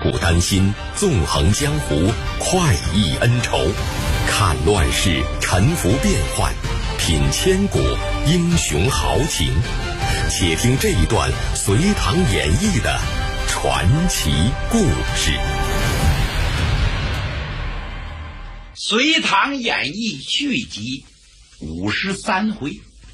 古丹心，纵横江湖，快意恩仇，看乱世，沉浮变幻，品千古，英雄豪情。且听这一段隋唐演义的传奇故事。 隋唐演义续集53回。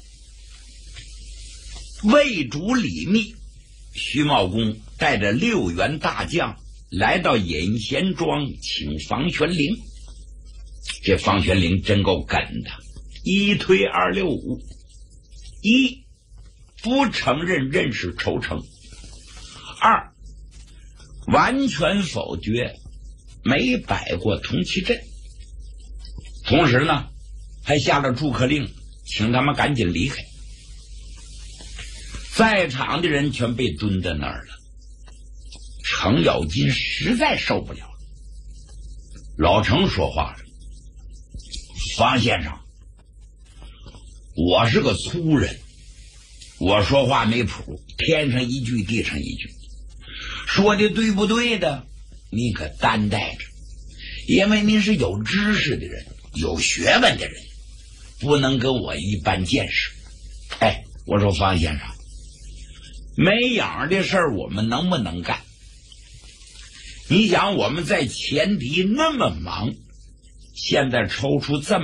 魏主李密，徐茂公带着6员大将来到隐贤庄请房玄龄。这房玄龄真够梗的，一推265，一不承认认识仇城，二完全否决没摆过铜旗阵，同时呢还下了逐客令，请他们赶紧离开。在场的人全被蹲在那儿了，程咬金实在受不了了。老程说话了：方先生，我是个粗人，我说话没谱，天上一句地上一句，说的对不对的你可担待着，因为您是有知识的人，有学问的人，不能跟我一般见识。我说方先生，没养的事儿我们能不能干？你想我们在前敌那么忙，现在抽出这么